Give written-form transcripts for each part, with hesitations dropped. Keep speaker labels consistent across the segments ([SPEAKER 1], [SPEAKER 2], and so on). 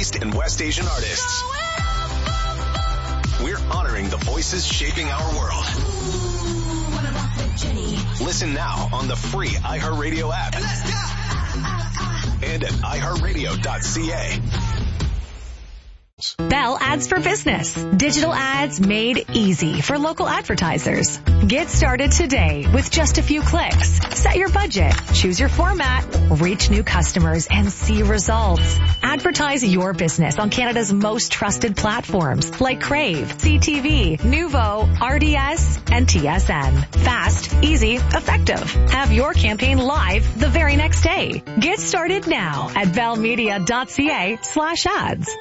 [SPEAKER 1] East and West Asian artists. We're honoring the voices shaping our world. Listen now on the free iHeartRadio app. And at iHeartRadio.ca.
[SPEAKER 2] Bell Ads for Business. Digital ads made easy for local advertisers. Get started today with just a few clicks. Set your budget, choose your format, reach new customers, and see results. Advertise your business on Canada's most trusted platforms like Crave, CTV, Nuvo, RDS, and TSN. Fast, easy, effective. Have your campaign live the very next day. Get started now at bellmedia.ca/ads.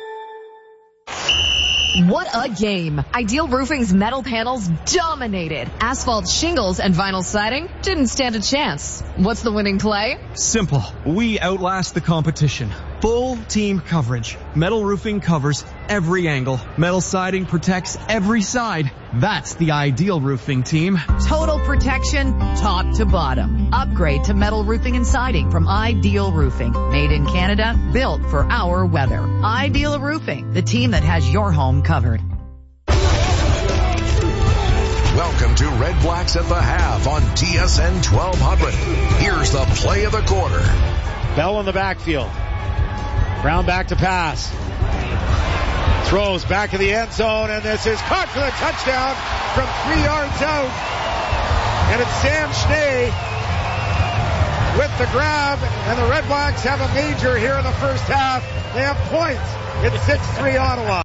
[SPEAKER 3] What a game. Ideal Roofing's metal panels dominated. Asphalt shingles and vinyl siding didn't stand a chance. What's the winning play?
[SPEAKER 4] Simple. We outlast the competition. Full team coverage. Metal roofing covers every angle. Metal siding protects every side. That's the Ideal Roofing team.
[SPEAKER 3] Total protection, top to bottom. Upgrade to metal roofing and siding from Ideal Roofing. Made in Canada, built for our weather. Ideal Roofing, the team that has your home covered.
[SPEAKER 5] Welcome to Red Blacks at the Half on TSN 1200. Here's the play of the quarter.
[SPEAKER 6] Bell in the backfield. Brown back to pass. Throws back in the end zone, and this is caught for the touchdown from 3 yards out. And it's Sam Schnee with the grab, and the Red Blacks have a major here in the first half. They have points. It's 6-3 Ottawa.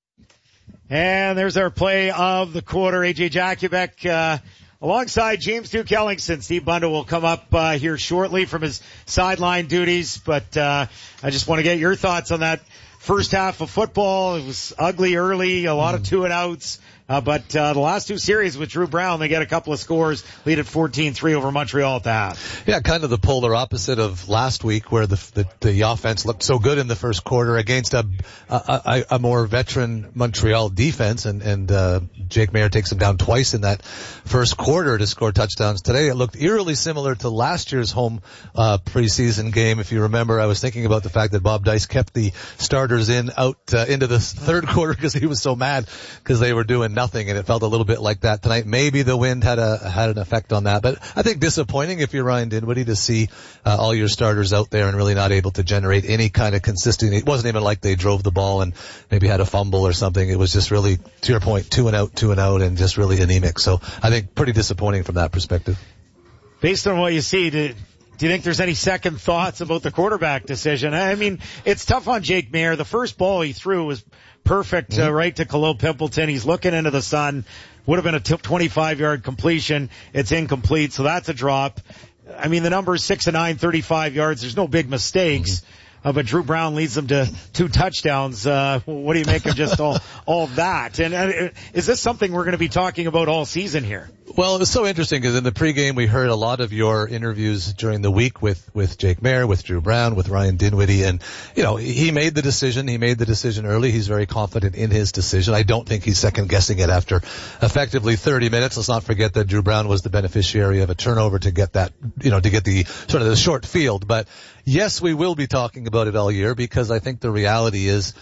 [SPEAKER 6] And there's our play of the quarter. A.J. Jakubek alongside James Duke Ellingson. Steve Bunda will come up here shortly from his sideline duties, but I just want to get your thoughts on that first half of football. It was ugly early, a lot of 2-and-outs. But the last two series with Drew Brown, they get a couple of scores, lead at 14-3 over Montreal at the half.
[SPEAKER 7] Yeah, kind of the polar opposite of last week, where the offense looked so good in the first quarter against a more veteran Montreal defense, and Jake Maier takes them down twice in that first quarter to score touchdowns. Today it looked eerily similar to last year's home preseason game. If you remember, I was thinking about the fact that Bob Dice kept the starters into the third quarter because he was so mad because they were doing nothing, and it felt a little bit like that tonight. Maybe the wind had an effect on that, but I think disappointing if you're Ryan Dinwiddie to see all your starters out there and really not able to generate any kind of consistency. It wasn't even like they drove the ball and maybe had a fumble or something. It was just really, to your point, 2-and-out, and just really anemic. So I think pretty disappointing from that perspective.
[SPEAKER 6] Based on what you see, do you think there's any second thoughts about the quarterback decision? I mean, it's tough on Jake Maier. The first ball he threw was perfect, right to Khalil Pimpleton. He's looking into the sun. Would have been a 25-yard completion. It's incomplete, so that's a drop. I mean, the number is 6 of 9, 35 yards. There's no big mistakes. But Drew Brown leads them to 2 touchdowns. What do you make of just all of that? And is this something we're going to be talking about all season here?
[SPEAKER 7] Well, it was so interesting because in the pregame we heard a lot of your interviews during the week with Jake Maier, with Drew Brown, with Ryan Dinwiddie, and he made the decision. He made the decision early. He's very confident in his decision. I don't think he's second guessing it after effectively 30 minutes. Let's not forget that Drew Brown was the beneficiary of a turnover to get that, to get the sort of the short field. But yes, we will be talking about it all year because I think the reality is,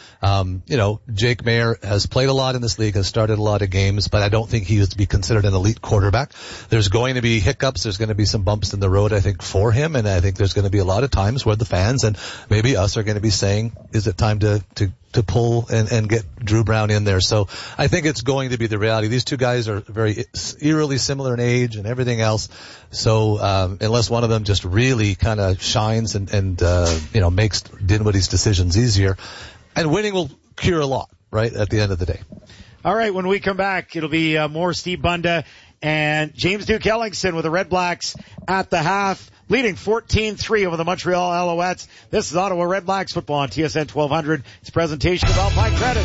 [SPEAKER 7] Jake Maier has played a lot in this league, has started a lot of games, but I don't think he is to be considered an elite quarterback. There's going to be hiccups. There's going to be some bumps in the road, I think, for him. And I think there's going to be a lot of times where the fans and maybe us are going to be saying, is it time to pull and get Drew Brown in there? So I think it's going to be the reality. These two guys are very eerily similar in age and everything else. So, unless one of them just really kind of shines and makes Dinwiddie's decisions easier, and winning will cure a lot, right? At the end of the day.
[SPEAKER 6] All right. When we come back, it'll be more Steve Bunda and James Duke Ellingson with the Red Blacks at the half, leading 14-3 over the Montreal Alouettes. This is Ottawa Red Blacks football on TSN 1200. It's a presentation of Alpine Credit.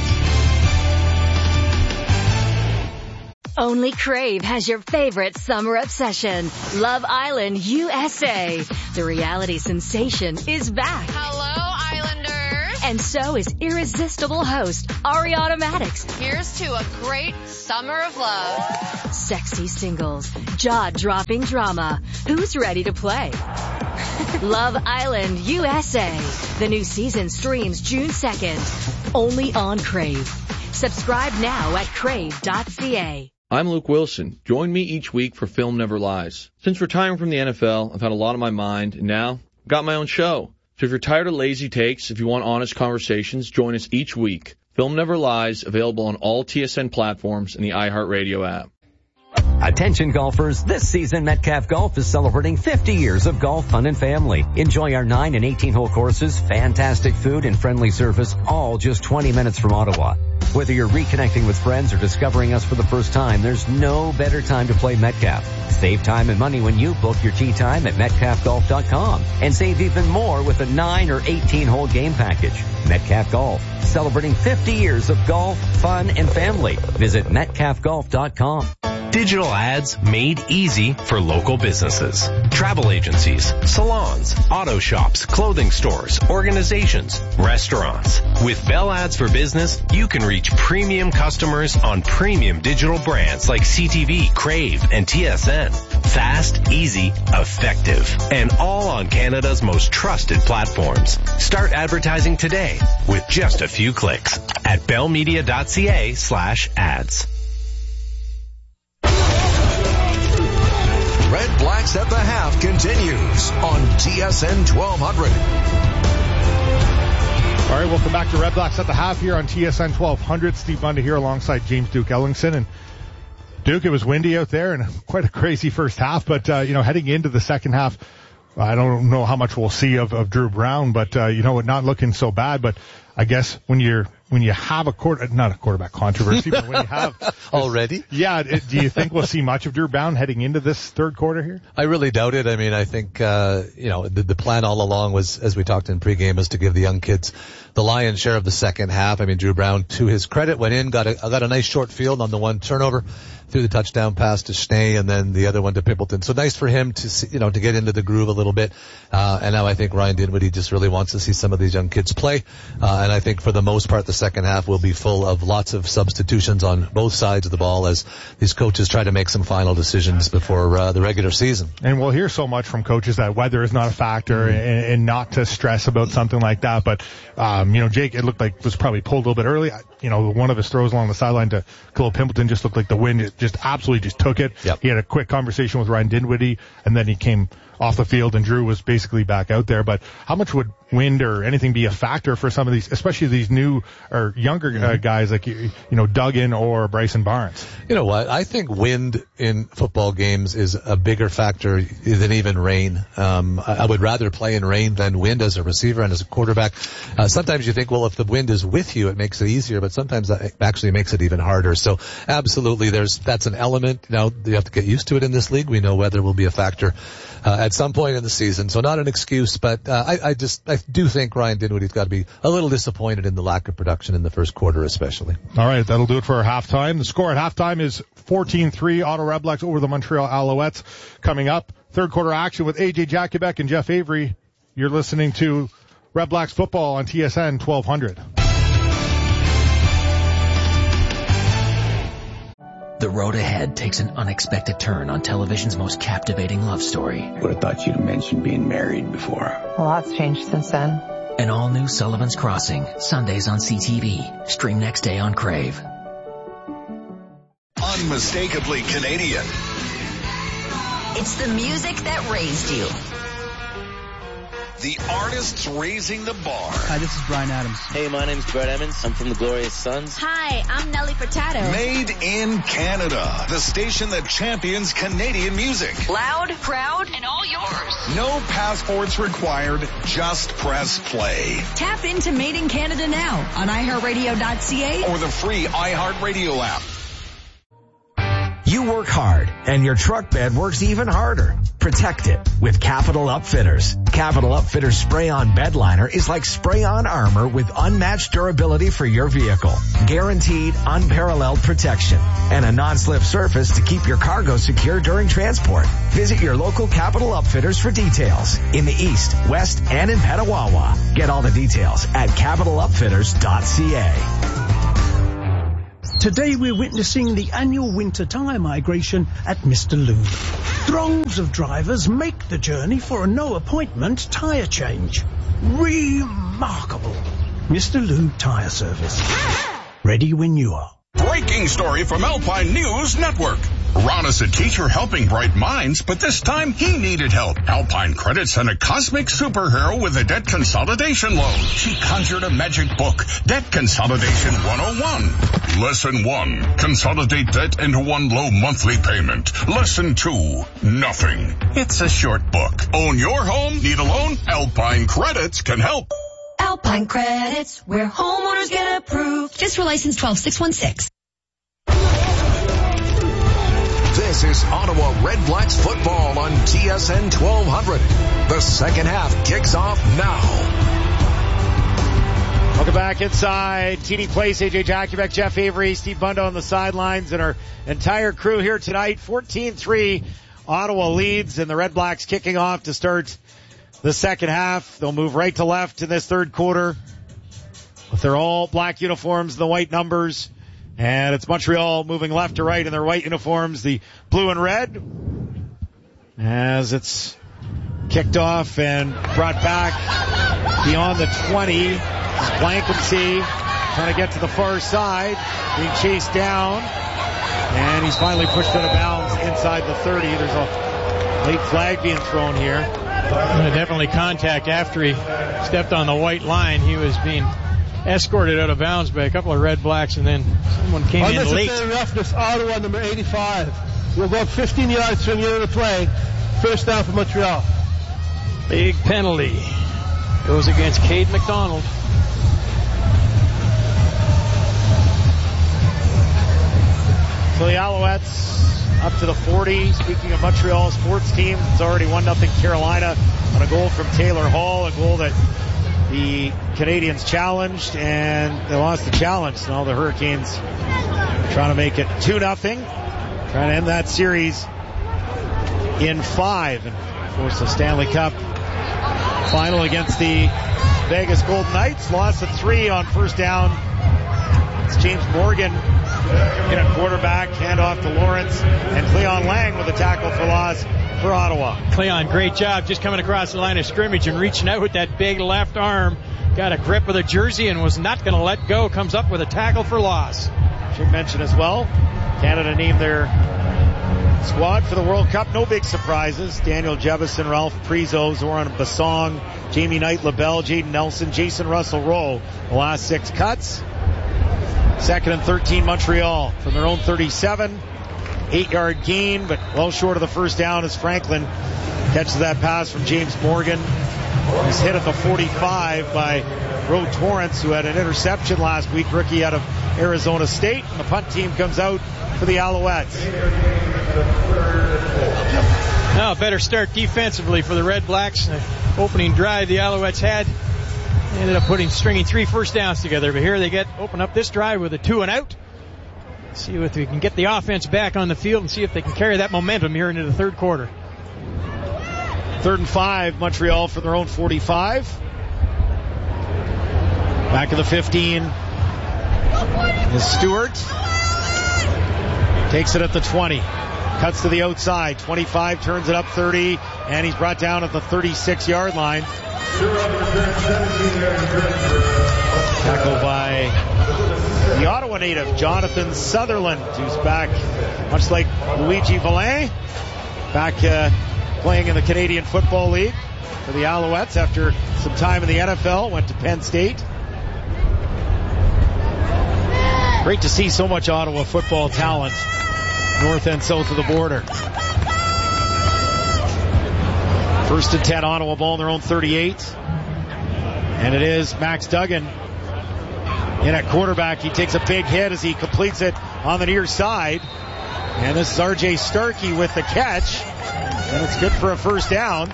[SPEAKER 2] Only Crave has your favorite summer obsession, Love Island USA. The reality sensation is back.
[SPEAKER 8] Hello, Islanders.
[SPEAKER 2] And so is irresistible host Ariana Maddox.
[SPEAKER 8] Here's to a great summer of love.
[SPEAKER 2] Sexy singles, jaw-dropping drama. Who's ready to play?
[SPEAKER 9] Love Island USA. The new season streams June 2nd. Only on Crave. Subscribe now at crave.ca.
[SPEAKER 10] I'm Luke Wilson. Join me each week for Film Never Lies. Since retiring from the NFL, I've had a lot on my mind, and now I've got my own show. So if you're tired of lazy takes, if you want honest conversations, join us each week. Film Never Lies, available on all TSN platforms and the iHeartRadio app.
[SPEAKER 11] Attention golfers, this season Metcalf Golf is celebrating 50 years of golf fun and family. Enjoy our 9 and 18-hole courses, fantastic food, and friendly service, all just 20 minutes from Ottawa. Whether you're reconnecting with friends or discovering us for the first time, there's no better time to play Metcalf. Save time and money when you book your tee time at metcalfgolf.com, and save even more with a 9 or 18-hole game package. Metcalf Golf, celebrating 50 years of golf, fun, and family. Visit metcalfgolf.com.
[SPEAKER 12] Digital ads made easy for local businesses. Travel agencies, salons, auto shops, clothing stores, organizations, restaurants. With Bell Ads for Business, you can reach premium customers on premium digital brands like CTV, Crave, and TSN. Fast, easy, effective, and all on Canada's most trusted platforms. Start advertising today with just a few clicks at bellmedia.ca/ads.
[SPEAKER 5] Red Blacks at the Half continues on TSN 1200.
[SPEAKER 6] All right, welcome back to Red Blacks at the Half here on TSN 1200. Steve Bundy here alongside James Duke Ellingson. And Duke, it was windy out there and quite a crazy first half, but heading into the second half, I don't know how much we'll see of Drew Brown, but not looking so bad. But I guess when you have not a quarterback controversy, but when you have
[SPEAKER 7] already,
[SPEAKER 6] do you think we'll see much of Drew Brown heading into this third quarter here?
[SPEAKER 7] I really doubt it. I mean, I think the plan all along was, as we talked in pregame, is to give the young kids the lion's share of the second half. I mean, Drew Brown, to his credit, went in, got a nice short field on the one turnover, threw the touchdown pass to Schnee, and then the other one to Pimpleton. So nice for him to see, to get into the groove a little bit. And now I think Ryan Dinwiddie just really wants to see some of these young kids play. And I think for the most part, the second half will be full of lots of substitutions on both sides of the ball as these coaches try to make some final decisions before the regular season.
[SPEAKER 6] And we'll hear so much from coaches that weather is not a factor and not to stress about something like that. But, Jake, it looked like was probably pulled a little bit early. One of his throws along the sideline to Khalil Pimpleton just looked like the wind just absolutely just took it.
[SPEAKER 7] Yep.
[SPEAKER 6] He had a quick conversation with Ryan Dinwiddie, and then he came off the field, and Drew was basically back out there. But how much would wind or anything be a factor for some of these, especially these new or younger guys like, Duggan or Bryson Barnes?
[SPEAKER 7] You know what? I think wind in football games is a bigger factor than even rain. I would rather play in rain than wind as a receiver and as a quarterback. Sometimes you think, well, if the wind is with you, it makes it easier, but sometimes that actually makes it even harder. So absolutely, that's an element. Now, you have to get used to it in this league. We know weather will be a factor at some point in the season, so not an excuse, but I do think Ryan Dinwiddie's got to be a little disappointed in the lack of production in the first quarter especially.
[SPEAKER 6] All right, that'll do it for our halftime. The score at halftime is 14-3 Ottawa Red Blacks over the Montreal Alouettes. Coming up, third quarter action with AJ Jakubek and Jeff Avery. You're listening to Red Blacks football on TSN 1200.
[SPEAKER 13] The road ahead takes an unexpected turn on television's most captivating love story.
[SPEAKER 14] Would have thought you'd mentioned being married before.
[SPEAKER 15] A lot's changed since then.
[SPEAKER 13] An all-new Sullivan's Crossing, Sundays on CTV. Stream next day on Crave.
[SPEAKER 1] Unmistakably Canadian.
[SPEAKER 16] It's the music that raised you.
[SPEAKER 1] The artists raising the bar.
[SPEAKER 17] Hi, this is Bryan Adams.
[SPEAKER 18] Hey, my name's Brett Emmons. I'm from the Glorious Sons.
[SPEAKER 16] Hi, I'm Nelly Furtado.
[SPEAKER 1] Made in Canada. The station that champions Canadian music.
[SPEAKER 16] Loud, proud, and all yours.
[SPEAKER 1] No passports required. Just press play.
[SPEAKER 16] Tap into Made in Canada now on iHeartRadio.ca
[SPEAKER 1] or the free iHeartRadio app.
[SPEAKER 19] You work hard, and your truck bed works even harder. Protect it with Capital Upfitters. Capital Upfitters spray-on bed liner is like spray-on armor with unmatched durability for your vehicle. Guaranteed, unparalleled protection. And a non-slip surface to keep your cargo secure during transport. Visit your local Capital Upfitters for details. In the East, West, and in Petawawa. Get all the details at capitalupfitters.ca.
[SPEAKER 15] Today we're witnessing the annual winter tyre migration at Mr. Lube. Throngs of drivers make the journey for a no-appointment tyre change. Remarkable. Mr. Lube Tyre Service. Ready when you are.
[SPEAKER 17] Breaking story from Alpine News Network. Ron is a teacher helping bright minds, but this time he needed help. Alpine Credit sent a cosmic superhero with a debt consolidation loan. She conjured a magic book, Debt Consolidation 101. Lesson 1, consolidate debt into one low monthly payment. Lesson 2, nothing. It's a short book. Own your home? Need a loan? Alpine Credits can help.
[SPEAKER 16] Alpine Credits, where homeowners get approved. Just for license 12616.
[SPEAKER 5] This is Ottawa Red Blacks football on TSN 1200. The second half kicks off now.
[SPEAKER 6] Welcome back inside TD Place. AJ Jakubek, Jeff Avery, Steve Bundo on the sidelines, and our entire crew here tonight. 14-3, Ottawa leads, and the Red Blacks kicking off to start the second half. They'll move right to left in this third quarter with their all black uniforms, the white numbers. And it's Montreal moving left to right in their white uniforms, the blue and red, as it's kicked off and brought back beyond the 20. Blankency trying to get to the far side, being chased down, and he's finally pushed out of bounds inside the 30. There's a late flag being thrown here.
[SPEAKER 20] Definitely contact after he stepped on the white line. He was being escorted out of bounds by a couple of Red Blacks, and then someone came in late.
[SPEAKER 21] Roughness, Ottawa, number 85. We'll go 15 yards from the end of the play. First down for Montreal.
[SPEAKER 20] Big penalty. Goes against Cade McDonald.
[SPEAKER 6] So the Alouettes up to the 40. Speaking of Montreal sports team, it's already 1-0 Carolina on a goal from Taylor Hall, a goal that the Canadians challenged, and they lost the challenge. So now the Hurricanes trying to make it 2-0. Trying to end that series in 5 and force the Stanley Cup final against the Vegas Golden Knights. Lost at 3 on first down. It's James Morgan in at quarterback, handoff to Lawrence, and Cleon Lang with a tackle for loss for Ottawa.
[SPEAKER 20] Cleon, great job just coming across the line of scrimmage and reaching out with that big left arm. Got a grip of the jersey and was not going to let go. Comes up with a tackle for loss.
[SPEAKER 6] Should mention as well, Canada named their squad for the World Cup. No big surprises. Daniel Jevison, Ralph Prizo, Zoran Basong, Jamie Knight, LaBelle, Jaden Nelson, Jason Russell-Rowe. The last 6 cuts. 2nd and 13 Montreal from their own 37. 8-yard gain, but well short of the first down as Franklin catches that pass from James Morgan. He's hit at the 45 by Ro Torrance, who had an interception last week, rookie out of Arizona State. And the punt team comes out for the Alouettes.
[SPEAKER 20] Now a better start defensively for the Red Blacks. The opening drive the Alouettes had. They ended up stringing 3 first downs together, but here they open up this drive with a 2-and-out. See if we can get the offense back on the field and see if they can carry that momentum here into the third quarter.
[SPEAKER 6] 3rd and 5, Montreal from their own 45. Back of the 15 is Stewart. Takes it at the 20. Cuts to the outside. 25, turns it up 30, and he's brought down at the 36-yard line. Tackled by the Ottawa native, Jonathan Sutherland, who's back, much like Luigi Villain, back playing in the Canadian Football League for the Alouettes after some time in the NFL, went to Penn State. Great to see so much Ottawa football talent north and south of the border. 1st and 10, Ottawa ball in their own 38. And it is Max Duggan in at quarterback. He takes a big hit as he completes it on the near side. And this is R.J. Starkey with the catch. And it's good for a first down.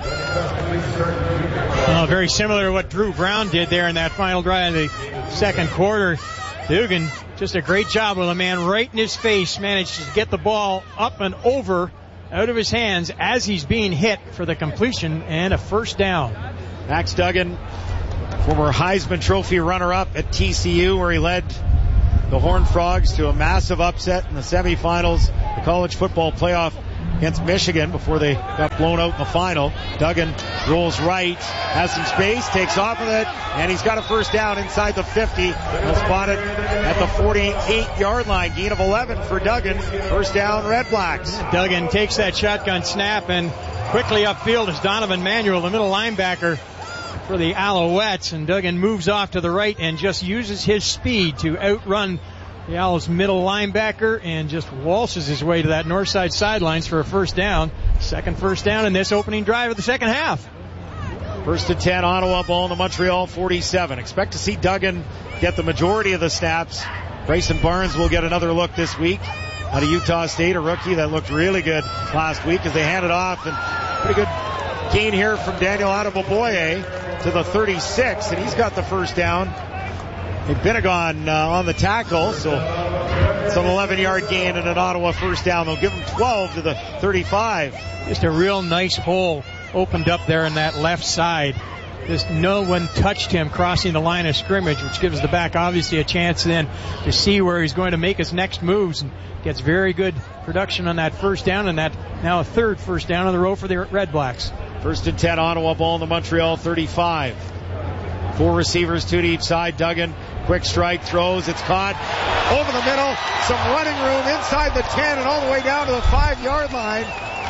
[SPEAKER 20] Well, very similar to what Drew Brown did there in that final drive of the second quarter. Dugan, just a great job with a man right in his face, managed to get the ball up and over out of his hands as he's being hit for the completion and a first down.
[SPEAKER 6] Max Duggan, former Heisman Trophy runner-up at TCU, where he led the Horned Frogs to a massive upset in the semifinals, the college football playoff against Michigan before they got blown out in the final. Duggan rolls right, has some space, takes off with it, and he's got a first down inside the 50. He'll spot it at the 48-yard line. Gain of 11 for Duggan. First down, Red Blacks.
[SPEAKER 20] Duggan takes that shotgun snap and quickly upfield is Donovan Manuel, the middle linebacker for the Alouettes, and Duggan moves off to the right and just uses his speed to outrun the Owls' middle linebacker and just waltzes his way to that north side sidelines for a first down. Second first down in this opening drive of the second half.
[SPEAKER 6] First and 10, Ottawa ball in the Montreal 47. Expect to see Duggan get the majority of the snaps. Bryson Barnes will get another look this week out of Utah State, a rookie that looked really good last week as they handed off, and pretty good gain here from Daniel Adeboboye to the 36, and he's got the first down. Benegon on the tackle, so some 11-yard gain and an Ottawa first down. They'll give him 12 to the 35.
[SPEAKER 20] Just a real nice hole opened up there in that left side. Just no one touched him crossing the line of scrimmage, which gives the back obviously a chance then to see where he's going to make his next moves, and gets very good production on that first down, and that now a third first down on the row for the Red Blacks.
[SPEAKER 6] First and 10, Ottawa ball in the Montreal 35. 4 receivers, 2 to each side. Duggan, quick strike, throws, it's caught over the middle, some running room inside the 10 and all the way down to the 5-yard line.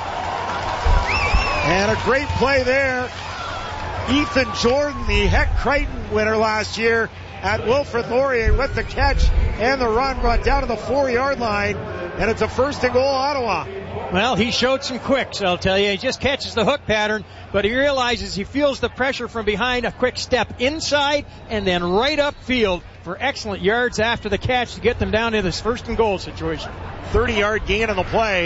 [SPEAKER 6] And a great play there. Ethan Jordan, the Heck Crichton winner last year at Wilfrid Laurier with the catch and the run brought down to the 4-yard line, and it's a first and goal, Ottawa.
[SPEAKER 20] Well, he showed some quicks, I'll tell you. He just catches the hook pattern, but he realizes he feels the pressure from behind, a quick step inside, and then right upfield for excellent yards after the catch to get them down to this first and goal situation.
[SPEAKER 6] 30-yard gain on the play.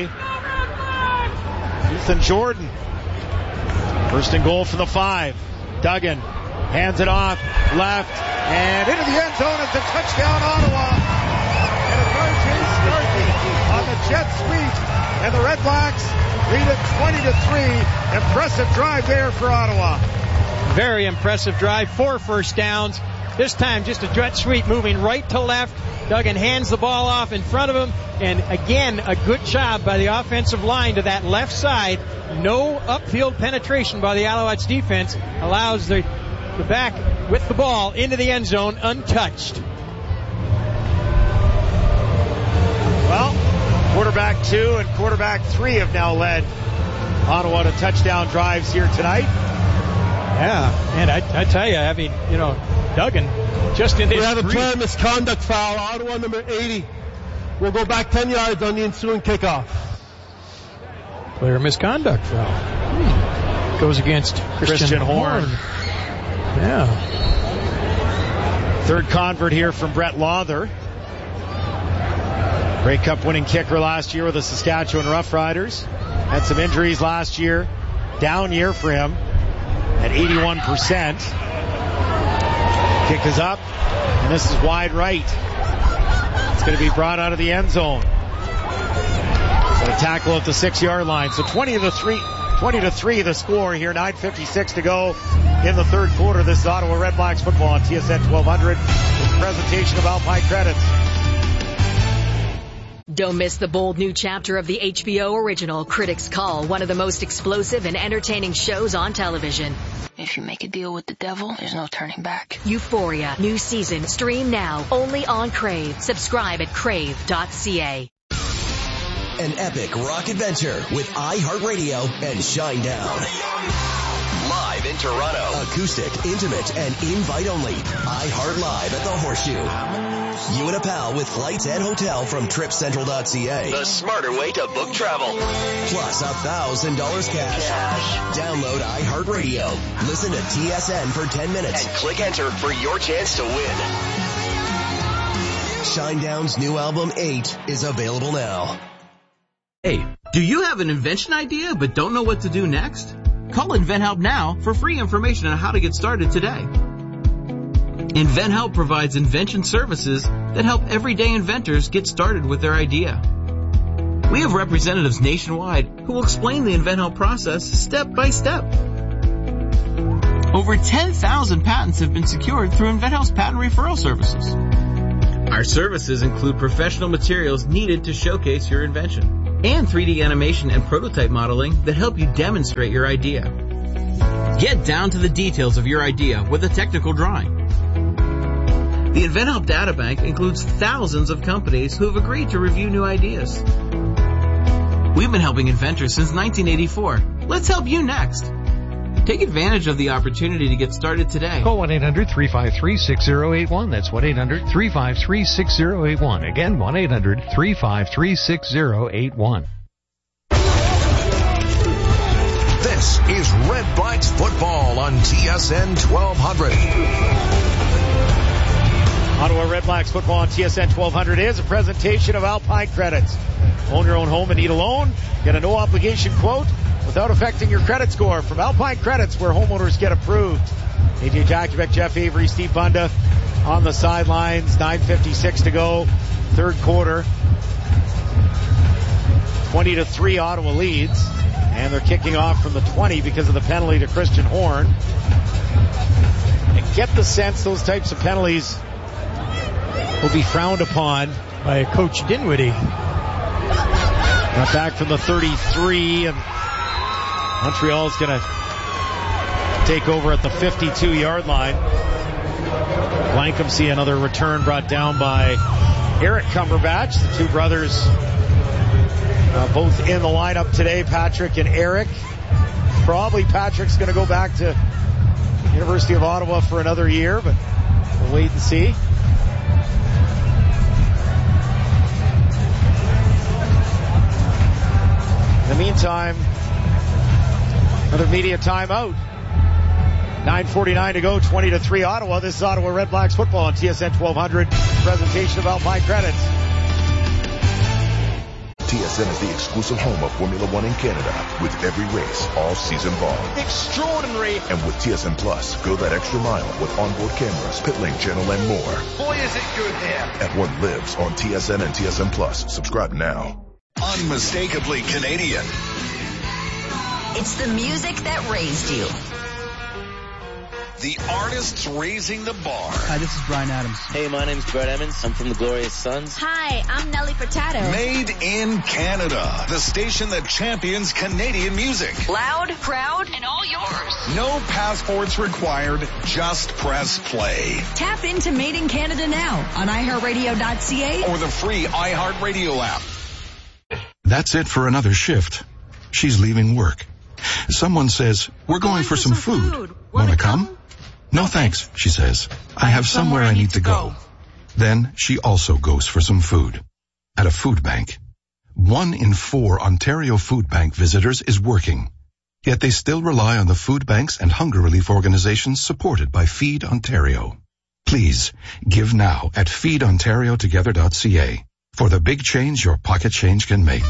[SPEAKER 6] Ethan Jordan. First and goal for the 5. Duggan hands it off, left, and into the end zone. It's a touchdown, Ottawa. And it's R.J. Starkey on the jet sweep. And the Red Blacks lead it 20-3. Impressive drive there for Ottawa.
[SPEAKER 20] Very impressive drive. 4 first downs. This time just a jet sweep moving right to left. Duggan hands the ball off in front of him. And again, a good job by the offensive line to that left side. No upfield penetration by the Alouettes defense. Allows the back with the ball into the end zone untouched.
[SPEAKER 6] Well, quarterback 2 and quarterback 3 have now led Ottawa to touchdown drives here tonight.
[SPEAKER 20] Yeah, and I tell you, having, Duggan just in this.
[SPEAKER 21] We have a player misconduct foul. Ottawa number 80 will go back 10 yards on the ensuing kickoff.
[SPEAKER 20] Player misconduct foul. Goes against Christian Horn. Yeah.
[SPEAKER 6] Third convert here from Brett Lawther. Grey Cup winning kicker last year with the Saskatchewan Roughriders. Had some injuries last year. Down year for him at 81%. Kick is up, and this is wide right. It's going to be brought out of the end zone. So a tackle at the 6-yard line. So 20-3 the score here. 9:56 to go in the third quarter. This is Ottawa Red Blacks football on TSN 1200. It's a presentation of Alpine Credits.
[SPEAKER 9] Don't miss the bold new chapter of the HBO original Critics Call, one of the most explosive and entertaining shows on television.
[SPEAKER 4] If you make a deal with the devil, there's no turning back.
[SPEAKER 9] Euphoria, new season, stream now, only on Crave. Subscribe at crave.ca.
[SPEAKER 22] An epic rock adventure with iHeartRadio and Shinedown. Live in Toronto. Acoustic, intimate, and invite only. iHeart Live at the Horseshoe. You and a pal with flights and hotel from TripCentral.ca. The smarter way to book travel. Plus $1,000 cash. Download iHeartRadio. Listen to TSN for 10 minutes. And click enter for your chance to win. Shinedown's new album 8 is available now.
[SPEAKER 23] Hey, do you have an invention idea but don't know what to do next? Call InventHelp now for free information on how to get started today. InventHelp provides invention services that help everyday inventors get started with their idea. We have representatives nationwide who will explain the InventHelp process step by step. Over 10,000 patents have been secured through InventHelp's patent referral services. Our services include professional materials needed to showcase your invention and 3D animation and prototype modeling that help you demonstrate your idea. Get down to the details of your idea with a technical drawing. The InventHelp Databank includes thousands of companies who have agreed to review new ideas. We've been helping inventors since 1984. Let's help you next. Take advantage of the opportunity to get started today.
[SPEAKER 2] Call 1-800-353-6081. That's 1-800-353-6081. Again, 1-800-353-6081.
[SPEAKER 5] This is Red Blacks football on TSN 1200.
[SPEAKER 6] Ottawa Red Blacks football on TSN 1200 is a presentation of Alpine Credits. Own your own home and need a loan. Get a no-obligation quote without affecting your credit score from Alpine Credits, where homeowners get approved. AJ Jakubek, Jeff Avery, Steve Bunda on the sidelines. 9:56 to go, third quarter. 20-3 Ottawa leads, and they're kicking off from the 20 because of the penalty to Christian Horn. And get the sense those types of penalties will be frowned upon
[SPEAKER 20] by Coach Dinwiddie.
[SPEAKER 6] Got back from the 33, and Montreal's going to take over at the 52-yard line. Blankham see another return brought down by Eric Cumberbatch. The two brothers both in the lineup today, Patrick and Eric. Probably Patrick's going to go back to University of Ottawa for another year, but we'll wait and see. In the meantime, another media timeout. 9:49 to go, 20-3 Ottawa. This is Ottawa Red Blacks football on TSN 1200. Presentation of Alpine Credits.
[SPEAKER 3] TSN is the exclusive home of Formula One in Canada, with every race all season long.
[SPEAKER 8] Extraordinary.
[SPEAKER 3] And with TSN Plus, go that extra mile with onboard cameras, pit lane channel, and more.
[SPEAKER 8] Boy, is it good here.
[SPEAKER 3] F1 lives on TSN and TSN Plus. Subscribe now.
[SPEAKER 1] Unmistakably Canadian.
[SPEAKER 16] It's the music that raised you.
[SPEAKER 1] The artists raising the bar.
[SPEAKER 24] Hi, this is Bryan Adams.
[SPEAKER 18] Hey, my name's Brett Emmons. I'm from the Glorious Sons.
[SPEAKER 16] Hi, I'm Nelly Furtado.
[SPEAKER 1] Made in Canada. The station that champions Canadian music.
[SPEAKER 16] Loud, proud, and all yours.
[SPEAKER 1] No passports required. Just press play.
[SPEAKER 16] Tap into Made in Canada now on iHeartRadio.ca
[SPEAKER 1] or the free iHeartRadio app.
[SPEAKER 25] That's it for another shift. She's leaving work. Someone says, "We're going for some food. Wanna come?" "No thanks," she says. "I have somewhere I need to go." Then she also goes for some food. At a food bank. 1 in 4 Ontario Food Bank visitors is working. Yet they still rely on the food banks and hunger relief organizations supported by Feed Ontario. Please, give now at feedontariotogether.ca for the big change your pocket change can make.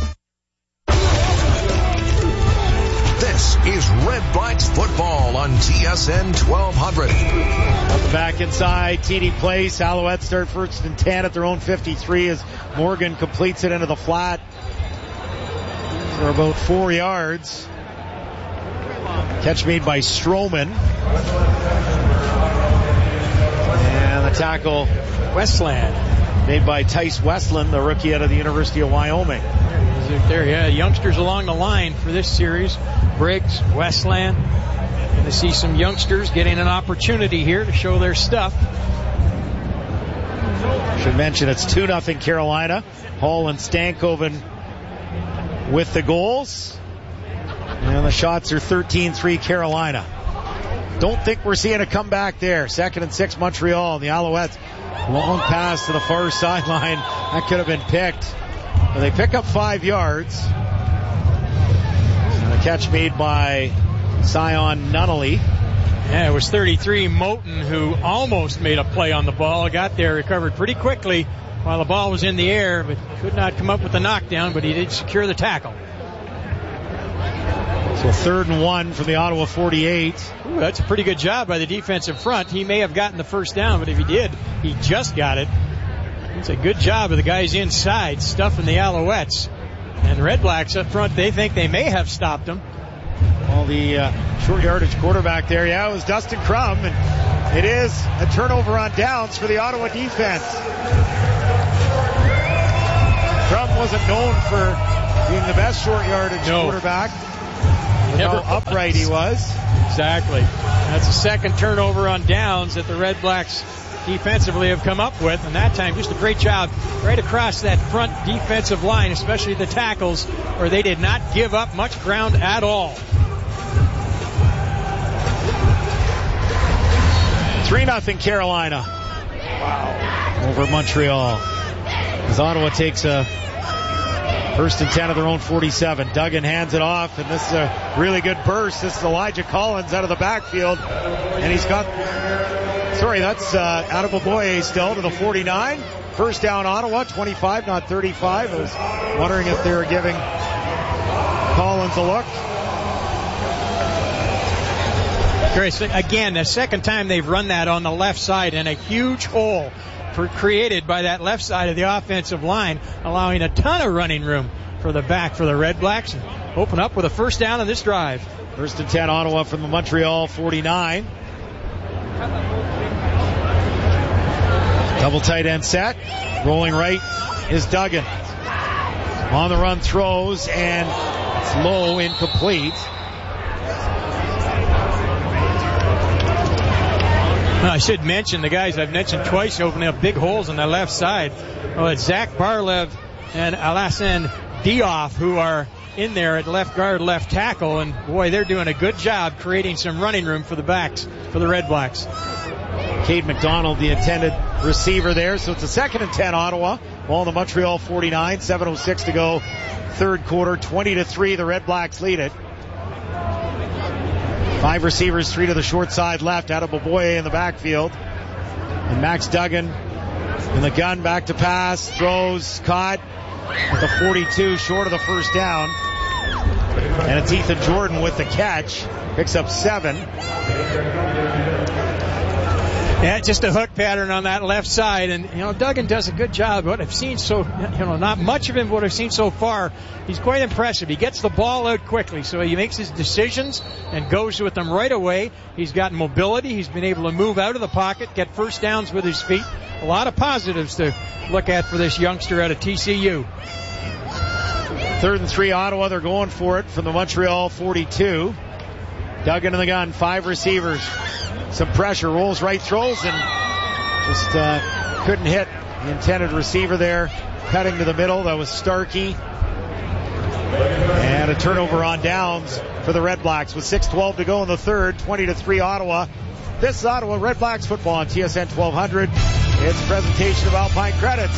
[SPEAKER 5] This is Red Blacks football on TSN 1200.
[SPEAKER 6] Welcome back inside TD Place. Alouettes start first and 10 at their own 53 as Morgan completes it into the flat for about 4 yards. Catch made by Stroman. And the tackle,
[SPEAKER 20] Westland,
[SPEAKER 6] made by Tice Westland, the rookie out of the University of Wyoming.
[SPEAKER 20] There, yeah, youngsters along the line for this series. Briggs, Westland. Going to see some youngsters getting an opportunity here to show their stuff.
[SPEAKER 6] Should mention it's 2-0 Carolina. Hall and Stankoven with the goals. And the shots are 13-3 Carolina. Don't think we're seeing a comeback there. 2nd and 6 Montreal. The Alouettes. Long pass to the far sideline. That could have been picked. But they pick up 5 yards. And a catch made by Sion Nunnally.
[SPEAKER 20] Yeah, it was 33 Moten who almost made a play on the ball. Got there, recovered pretty quickly while the ball was in the air, but could not come up with the knockdown, but he did secure the tackle.
[SPEAKER 6] So 3rd and 1 from the Ottawa 48.
[SPEAKER 20] Ooh, that's a pretty good job by the defensive front. He may have gotten the first down, but if he did, he just got it. It's a good job of the guys inside stuffing the Alouettes. And the Red Blacks up front, they think they may have stopped them.
[SPEAKER 6] Well, the short yardage quarterback there, it was Dustin Crum, and it is a turnover on downs for the Ottawa defense. wasn't known for being the best short yardage quarterback. Never how upright he was.
[SPEAKER 20] Exactly. That's the second turnover on downs that the Red Blacks defensively have come up with, and that time just a great job right across that front defensive line, especially the tackles, where they did not give up much ground at all.
[SPEAKER 6] 3-0 Carolina. Wow. Over Montreal. As Ottawa takes a 1st and 10 of their own 47. Duggan hands it off, and this is a really good burst. This is Elijah Collins out of the backfield, and he's got... Sorry, that's Adeboboye still to the 49. First down Ottawa, 25, not 35. I was wondering if they were giving Collins a look.
[SPEAKER 20] Chris, again, the second time they've run that on the left side, and a huge hole created by that left side of the offensive line, allowing a ton of running room for the back for the Red Blacks, and open up with a first down on this drive.
[SPEAKER 6] 1st and 10 Ottawa from the Montreal 49. Double tight end set. Rolling right is Duggan. On the run throws, and it's low, incomplete.
[SPEAKER 20] I should mention the guys I've mentioned twice opening up big holes on the left side. Well, it's Zach Barlev and Alassane Diouf who are in there at left guard, left tackle, and boy, they're doing a good job creating some running room for the backs, for the Red Blacks.
[SPEAKER 6] Cade McDonald, the intended receiver there. So it's a 2nd and 10 Ottawa. Ball in the Montreal 49. 7:06 to go. Third quarter. 20-3. The Red Blacks lead it. 5 receivers, 3 to the short side left. Adeboboye in the backfield. And Max Duggan in the gun. Back to pass. Throws. Caught at the 42. Short of the first down. And it's Ethan Jordan with the catch. Picks up 7.
[SPEAKER 20] Yeah, just a hook pattern on that left side, and Duggan does a good job. What I've seen not much of him, what I've seen so far, he's quite impressive. He gets the ball out quickly, so he makes his decisions and goes with them right away. He's got mobility. He's been able to move out of the pocket, get first downs with his feet. A lot of positives to look at for this youngster out of TCU.
[SPEAKER 6] 3rd and 3 Ottawa. They're going for it from the Montreal 42. Duggan in the gun, 5 receivers. Some pressure, rolls right, throws, and just couldn't hit the intended receiver there. Cutting to the middle, that was Starkey. And a turnover on downs for the Red Blacks with 6:12 to go in the third. 20-3 Ottawa. This is Ottawa Red Blacks football on TSN 1200. It's a presentation of Alpine Credits.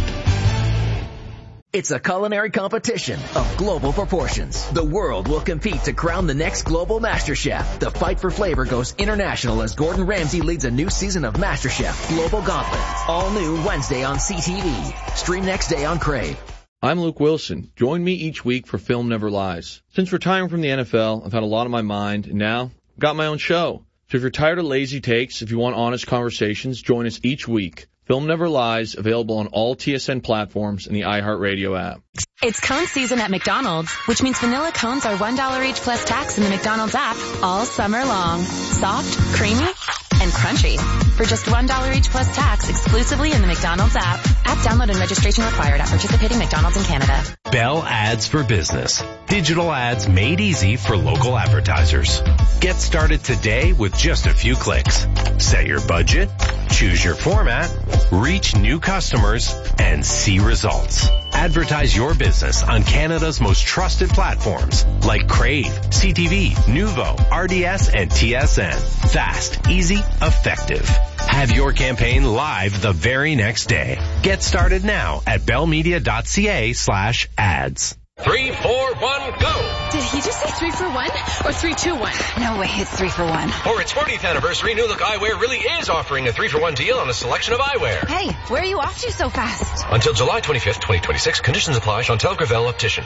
[SPEAKER 13] It's a culinary competition of global proportions. The world will compete to crown the next global Master Chef. The fight for flavor goes international as Gordon Ramsay leads a new season of Master Chef Global Gauntlet. All new Wednesday on CTV. Stream next day on Crave.
[SPEAKER 2] I'm Luke Wilson. Join me each week for Film Never Lies. Since retiring from the NFL, I've had a lot on my mind, and now I've got my own show. So if you're tired of lazy takes, if you want honest conversations, join us each week. Film Never Lies, available on all TSN platforms and the iHeartRadio app.
[SPEAKER 9] It's cone season at McDonald's, which means vanilla cones are $1 each plus tax in the McDonald's app all summer long. Soft, creamy, and crunchy. For just $1 each plus tax exclusively in the McDonald's app. App download and registration required at participating McDonald's in Canada.
[SPEAKER 10] Bell Ads for Business. Digital ads made easy for local advertisers. Get started today with just a few clicks. Set your budget, choose your format, reach new customers, and see results. Advertise your business on Canada's most trusted platforms like Crave, CTV, Nuvo, RDS, and TSN. Fast, easy, effective. Have your campaign live the very next day. Get started now at bellmedia.ca/ads.
[SPEAKER 11] 3, 4, 1, go!
[SPEAKER 12] Did he just say 3 for 1 or 3, 2, 1?
[SPEAKER 9] No way, it's 3 for 1.
[SPEAKER 11] For its 40th anniversary, New Look Eyewear really is offering a 3 for 1 deal on a selection of eyewear.
[SPEAKER 12] Hey, where are you off to so fast?
[SPEAKER 11] Until July 25th, 2026. Conditions apply. Chantel Gravel, Optician.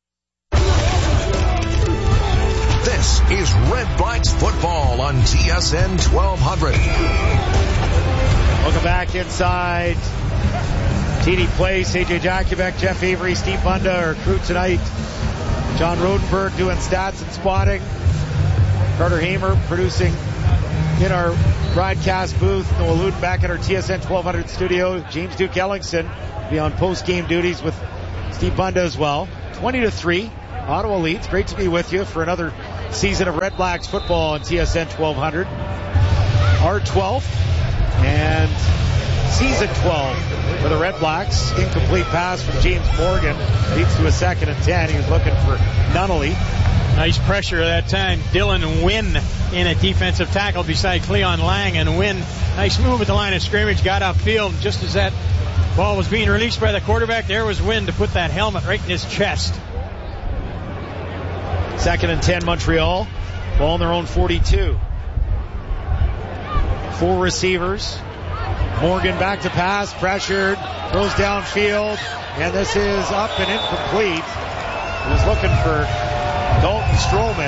[SPEAKER 5] This is Red Blacks football on TSN 1200.
[SPEAKER 6] Welcome back inside TD Place. AJ Jakubek, Jeff Avery, Steve Bunda, our crew tonight. John Rodenberg doing stats and spotting. Carter Hamer producing in our broadcast booth. Noah Luden back at our TSN 1200 studio. James Duke Ellingson be on post-game duties with Steve Bunda as well. 20-3. Ottawa leads. Great to be with you for another season of Red Blacks football on TSN 1200. Our 12th and season 12 for the Red Blacks. Incomplete pass from James Morgan leads to a 2nd and 10. He was looking for Nunnally.
[SPEAKER 20] Nice pressure at that time. Dylan Wynn in a defensive tackle beside Cleon Lang, and Wynn, nice move at the line of scrimmage, got upfield. Just as that ball was being released by the quarterback, there was Wynn to put that helmet right in his chest.
[SPEAKER 6] 2nd and 10 Montreal. Ball in their own 42. 4 receivers. Morgan back to pass, pressured, throws downfield, and this is up and incomplete. He was looking for Dalton Stroman.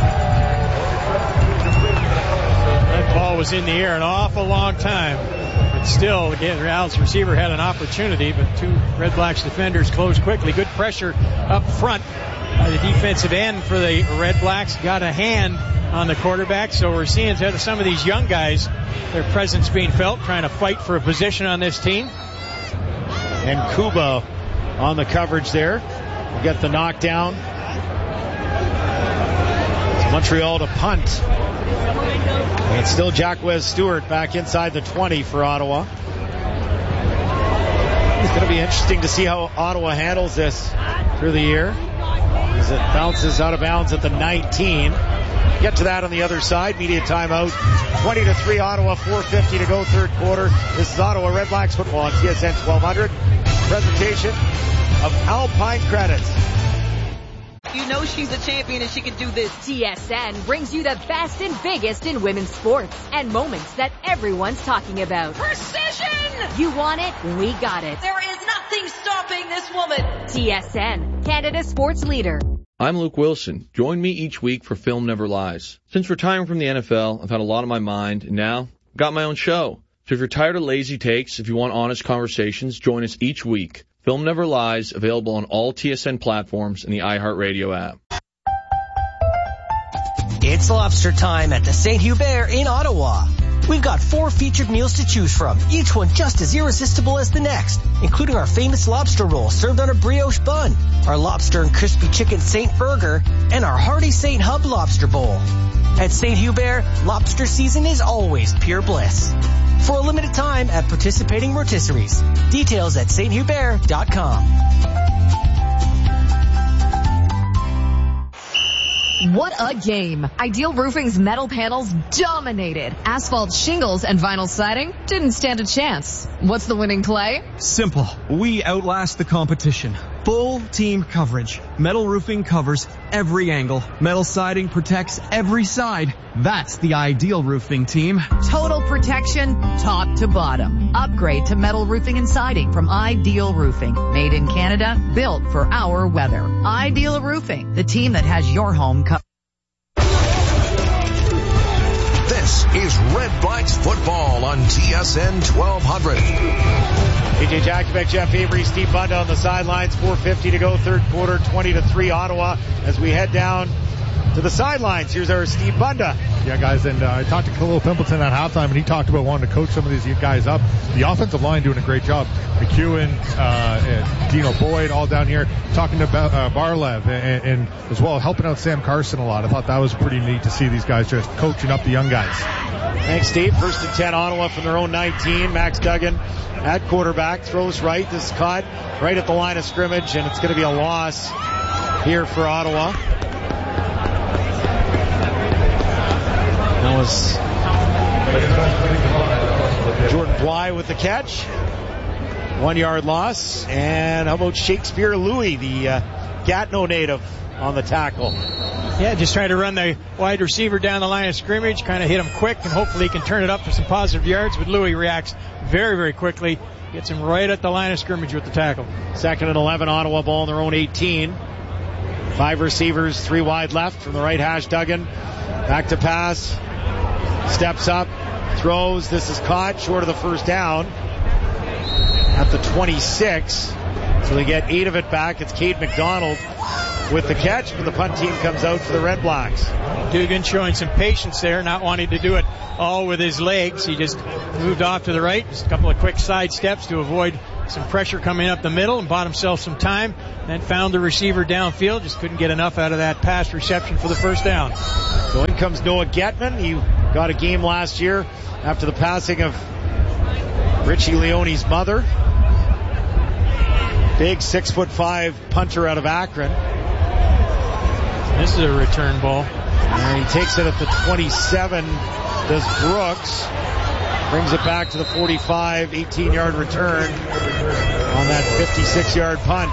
[SPEAKER 20] That ball was in the air an awful long time. But still, again, Real's receiver had an opportunity, but 2 Red Blacks defenders closed quickly. Good pressure up front by the defensive end for the Red Blacks. Got a hand on the quarterback, so we're seeing some of these young guys, their presence being felt, trying to fight for a position on this team.
[SPEAKER 6] And Kuba on the coverage there. We'll get the knockdown. It's Montreal to punt. And it's still Jacquez Stewart back inside the 20 for Ottawa. It's going to be interesting to see how Ottawa handles this through the year, as it bounces out of bounds at the 19. Get to that on the other side. Media timeout. 20-3 Ottawa, 4:50 to go, third quarter. This is Ottawa Red Blacks football on TSN 1200. Presentation of Alpine Credits.
[SPEAKER 7] You know she's a champion and she can do this.
[SPEAKER 14] TSN brings you the best and biggest in women's sports and moments that everyone's talking about.
[SPEAKER 7] Precision!
[SPEAKER 14] You want it? We got it.
[SPEAKER 7] There is nothing stopping this woman.
[SPEAKER 14] TSN, Canada's sports leader.
[SPEAKER 2] I'm Luke Wilson. Join me each week for Film Never Lies. Since retiring from the NFL, I've had a lot on my mind, and now I've got my own show. So if you're tired of lazy takes, if you want honest conversations, join us each week. Film Never Lies, available on all TSN platforms and the iHeartRadio app.
[SPEAKER 15] It's lobster time at the St. Hubert in Ottawa. We've got 4 featured meals to choose from, each one just as irresistible as the next, including our famous lobster roll served on a brioche bun, our lobster and crispy chicken St. Burger, and our hearty St. Hub lobster bowl. At St. Hubert, lobster season is always pure bliss. For a limited time at participating rotisseries. Details at sthubert.com.
[SPEAKER 19] What a game. Ideal Roofing's metal panels dominated. Asphalt shingles and vinyl siding didn't stand a chance. What's the winning play?
[SPEAKER 24] Simple. We outlast the competition. Full team coverage. Metal roofing covers every angle. Metal siding protects every side. That's the Ideal Roofing team.
[SPEAKER 19] Total protection, top to bottom. Upgrade to metal roofing and siding from Ideal Roofing. Made in Canada, built for our weather. Ideal Roofing, the team that has your home covered.
[SPEAKER 5] This is Red Blacks football on TSN 1200.
[SPEAKER 6] AJ Jakovic, Jeff Avery, Steve Bunda on the sidelines. 4:50 to go, third quarter, 20-3 Ottawa. As we head down to the sidelines, here's our Steve Bunda.
[SPEAKER 26] Yeah, guys, and I talked to Khalil Pimpleton at halftime, and he talked about wanting to coach some of these guys up. The offensive line doing a great job. McEwen, and Dino Boyd, all down here talking to Barlev, and as well helping out Sam Carson a lot. I thought that was pretty neat to see these guys just coaching up the young guys.
[SPEAKER 6] Thanks, Steve. 1st and 10 Ottawa from their own 19. Max Duggan at quarterback, throws right. This is caught right at the line of scrimmage, and it's going to be a loss here for Ottawa. That was Jordan Bly with the catch. 1 yard loss. And how about Shakespeare Louis, the Gatineau native, on the tackle?
[SPEAKER 20] Yeah, just trying to run the wide receiver down the line of scrimmage, kind of hit him quick, and hopefully he can turn it up to some positive yards. But Louis reacts very, very quickly. Gets him right at the line of scrimmage with the tackle.
[SPEAKER 6] 2nd and 11, Ottawa ball on their own 18. 5 receivers, 3 wide left from the right hash. Duggan back to pass. Steps up, throws. This is caught short of the first down at the 26. So they get 8 of it back. It's Cade McDonald with the catch, but the punt team comes out for the Red Blacks.
[SPEAKER 20] Dugan showing some patience there, not wanting to do it all with his legs. He just moved off to the right, just a couple of quick side steps to avoid some pressure coming up the middle and bought himself some time. Then found the receiver downfield. Just couldn't get enough out of that pass reception for the first down.
[SPEAKER 6] So in comes Noah Getman. He got a game last year after the passing of Richie Leone's mother. Big 6'5" punter out of Akron.
[SPEAKER 20] This is a return ball.
[SPEAKER 6] And he takes it at the 27, does Brooks. Brings it back to the 45, 18-yard return on that 56-yard punt.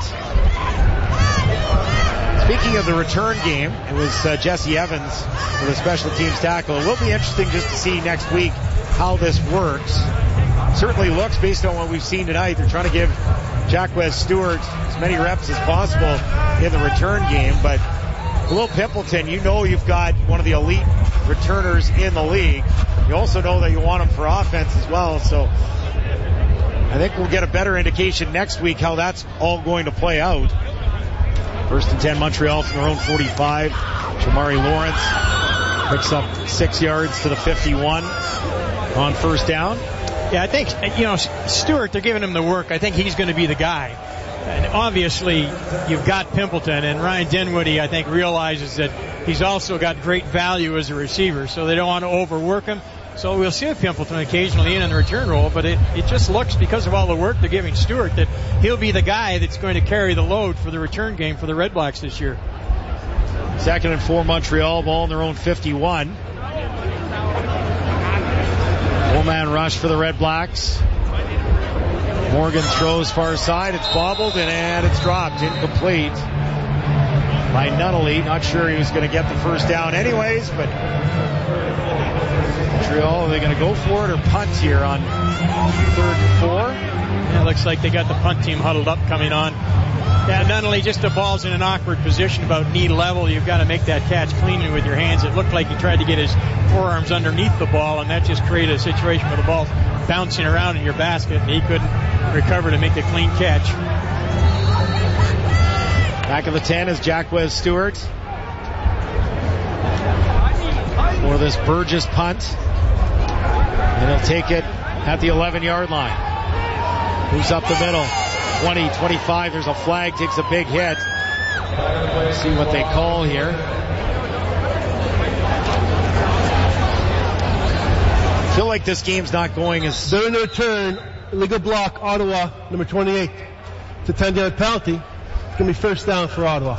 [SPEAKER 6] Speaking of the return game, it was Jesse Evans for the special teams tackle. It will be interesting just to see next week how this works. Certainly looks, based on what we've seen tonight, they're trying to give Jacquez Stewart as many reps as possible in the return game. But Will Pimpleton, you know you've got one of the elite returners in the league. You also know that you want him for offense as well. So I think we'll get a better indication next week how that's all going to play out. 1st and 10 Montreal from their own 45. Jamari Lawrence picks up 6 yards to the 51 on first down.
[SPEAKER 20] Yeah, I think, Stewart, they're giving him the work. I think he's going to be the guy. And obviously, you've got Pimpleton, and Ryan Dinwiddie, I think, realizes that he's also got great value as a receiver, so they don't want to overwork him. So we'll see Pimpleton occasionally in the return role, but it just looks, because of all the work they're giving Stewart, that he'll be the guy that's going to carry the load for the return game for the Red Blacks this year.
[SPEAKER 6] 2nd and 4 Montreal, ball in their own 51. Full-man rush for the Red Blacks. Morgan throws far side. It's bobbled and it's dropped. Incomplete by Nunnally. Not sure he was going to get the first down anyways, but Montreal, are they going to go for it or punt here on 3rd and 4?
[SPEAKER 20] Yeah, it looks like they got the punt team huddled up coming on. Yeah, Nunnally, just the ball's in an awkward position about knee level. You've got to make that catch cleanly with your hands. It looked like he tried to get his forearms underneath the ball, and that just created a situation where the ball's bouncing around in your basket, and he couldn't recover to make the clean catch.
[SPEAKER 6] Back of the 10 is Jacquez Stewart for this Burgess punt. And he'll take it at the 11-yard line. Moves up the middle. 20, 25. There's a flag. Takes a big hit. Let's see what they call here. I feel like this game's not going as...
[SPEAKER 4] During the return, illegal block, Ottawa, number 28. It's a 10-yard penalty. It's going to be first down for Ottawa.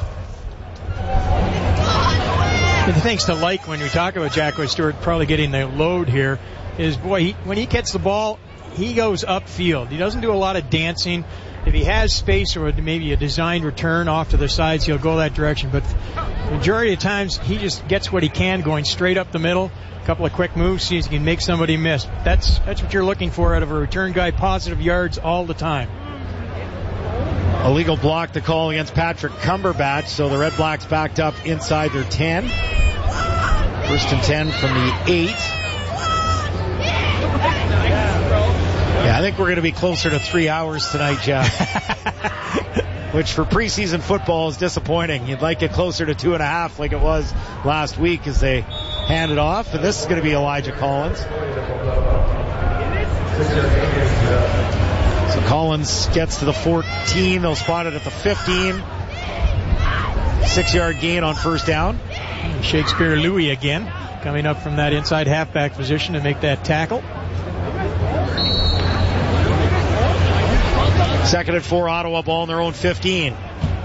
[SPEAKER 20] The things to like when we talk about Jacquez Stewart probably getting the load here is, boy, when he gets the ball, he goes upfield. He doesn't do a lot of dancing. If he has space or maybe a designed return off to the sides, he'll go that direction. But the majority of times, he just gets what he can going straight up the middle. A couple of quick moves, sees he can make somebody miss. That's what you're looking for out of a return guy. Positive yards all the time.
[SPEAKER 6] Illegal block to call against Patrick Cumberbatch, so the Red Blacks backed up inside their 10. 1st and 10 from the 8. Yeah, I think we're going to be closer to 3 hours tonight, Jeff. Which for preseason football is disappointing. You'd like it closer to 2.5 like it was last week as they hand it off. And this is going to be Elijah Collins. So Collins gets to the 14. They'll spot it at the 15. 6-yard gain on first down.
[SPEAKER 20] Shakespeare Louis again, coming up from that inside halfback position to make that tackle.
[SPEAKER 6] 2nd and 4, Ottawa, ball in their own 15.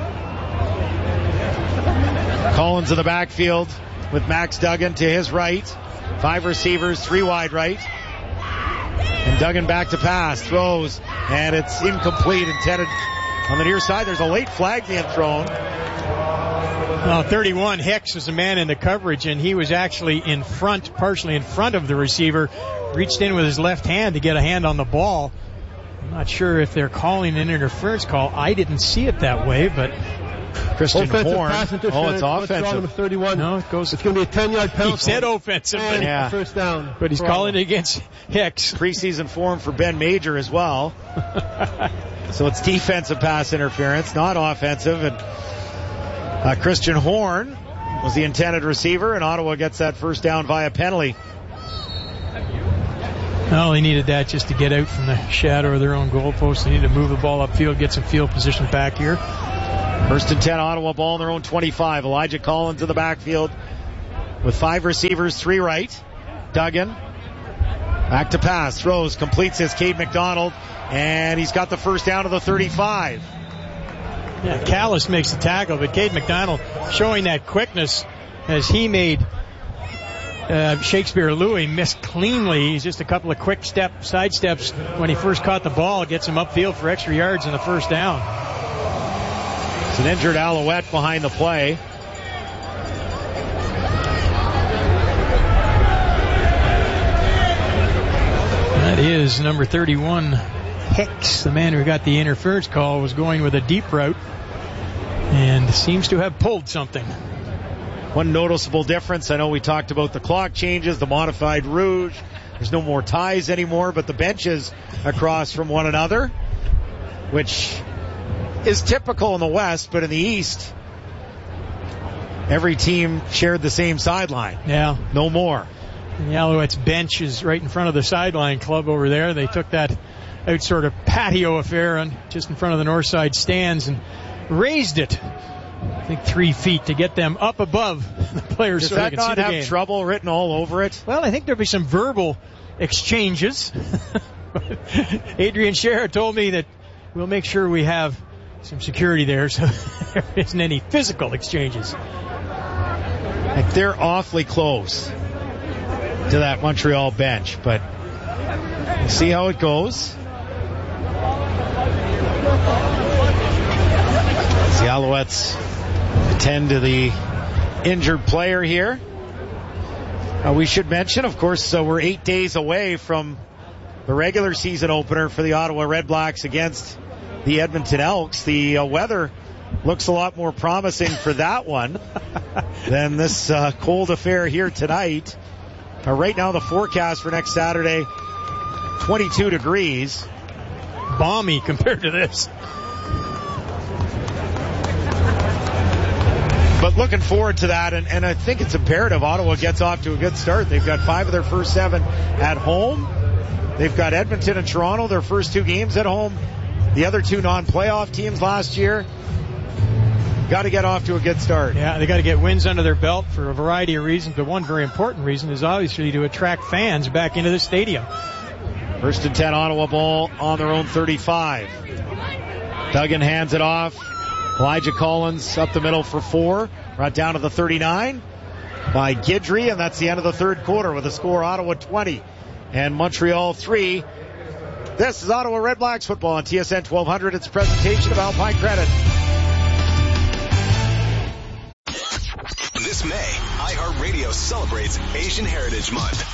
[SPEAKER 6] Collins in the backfield with Max Duggan to his right. 5 receivers, 3 wide right. And Duggan back to pass, throws, and it's incomplete, intended on the near side. There's a late flag being thrown.
[SPEAKER 20] 31, Hicks was the man in the coverage, and he was actually in front, partially in front of the receiver. Reached in with his left hand to get a hand on the ball. I'm not sure if they're calling an interference call. I didn't see it that way, but
[SPEAKER 6] Christian
[SPEAKER 4] offensive
[SPEAKER 6] Horn.
[SPEAKER 4] Pass interference.
[SPEAKER 6] Oh, it's offensive.
[SPEAKER 4] Number 31.
[SPEAKER 20] No, it goes.
[SPEAKER 4] It's going to be a 10-yard penalty.
[SPEAKER 20] He said offensive,
[SPEAKER 4] and
[SPEAKER 6] yeah.
[SPEAKER 4] First down.
[SPEAKER 20] But he's calling it against Hicks.
[SPEAKER 6] Preseason form for Ben Major as well. So it's defensive pass interference, not offensive. And Christian Horn was the intended receiver, and Ottawa gets that first down via penalty.
[SPEAKER 20] Well, they needed that just to get out from the shadow of their own goalpost. They need to move the ball upfield, get some field position back here.
[SPEAKER 6] First and 10, Ottawa ball in their own 25. Elijah Collins in the backfield with 5 receivers, 3 right. Duggan back to pass, throws, completes his Cade McDonald, and he's got the first down to the 35.
[SPEAKER 20] Yeah, Callis makes the tackle, but Cade McDonald showing that quickness as he made Shakespeare Louis miss cleanly. He's just a couple of quick side steps when he first caught the ball, gets him upfield for extra yards in the first down.
[SPEAKER 6] It's an injured Alouette behind the play.
[SPEAKER 20] That is number 31, Hicks, the man who got the interference call, was going with a deep route and seems to have pulled something.
[SPEAKER 6] One noticeable difference, I know we talked about the clock changes, the modified rouge. There's no more ties anymore, but the benches across from one another, which is typical in the West, but in the East, every team shared the same sideline.
[SPEAKER 20] Yeah.
[SPEAKER 6] No more.
[SPEAKER 20] And the Alouettes bench is right in front of the sideline club over there. They took that out sort of patio affair just in front of the north side stands and raised it, I think 3 feet, to get them up above the players.
[SPEAKER 6] Does
[SPEAKER 20] so
[SPEAKER 6] that
[SPEAKER 20] they can
[SPEAKER 6] not
[SPEAKER 20] see the
[SPEAKER 6] have
[SPEAKER 20] game.
[SPEAKER 6] trouble written all over it?
[SPEAKER 20] Well, I think there'll be some verbal exchanges. Adrian Scherer told me that we'll make sure we have some security there so there isn't any physical exchanges.
[SPEAKER 6] Like, they're awfully close to that Montreal bench, but we'll see how it goes. The Alouettes attend to the injured player here. We should mention, of course, we're 8 days away from the regular season opener for the Ottawa Redblacks against the Edmonton Elks. The weather looks a lot more promising for that one than this cold affair here tonight. Right now, the forecast for next Saturday, 22 degrees.
[SPEAKER 20] Balmy compared to this.
[SPEAKER 6] But looking forward to that, and I think it's imperative Ottawa gets off to a good start. They've got 5 of their first 7 at home. They've got Edmonton and Toronto, their first 2 games at home. The other 2 non-playoff teams last year. Got to get off to a good start.
[SPEAKER 20] Yeah, they got to get wins under their belt for a variety of reasons, but one very important reason is obviously to attract fans back into the stadium.
[SPEAKER 6] First and 10, Ottawa ball on their own 35. Duggan hands it off. Elijah Collins up the middle for 4. Brought down to the 39 by Guidry, and that's the end of the third quarter with a score Ottawa 20 and Montreal 3. This is Ottawa Redblacks football on TSN 1200. It's a presentation of Alpine Credit.
[SPEAKER 1] This May, iHeartRadio celebrates Asian Heritage Month.